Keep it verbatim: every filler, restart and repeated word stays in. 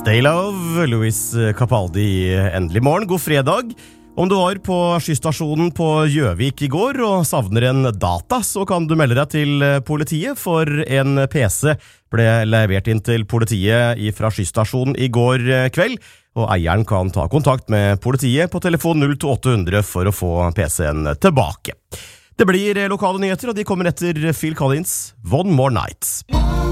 Stay Love, Louis Capaldi, endelig morgen, god fredag. Om du var på skystasjonen på Gjøvik i går og savner en data, så kan du melde deg til politiet, for en P C ble levert inn til politiet fra skystasjonen i går kveld, og eieren kan ta kontakt med politiet på telefon null to åtte hundre for å få P C-en tilbake. Det blir lokale nyheter, og de kommer etter Phil Collins, One More Night.